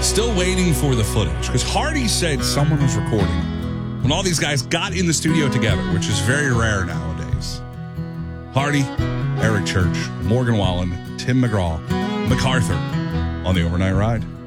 Still waiting for the footage because Hardy said someone was recording when all these guys got in the studio together, which is very rare nowadays. Hardy, Eric Church, Morgan Wallen, Tim McGraw, MacArthur on the Overnight Ride.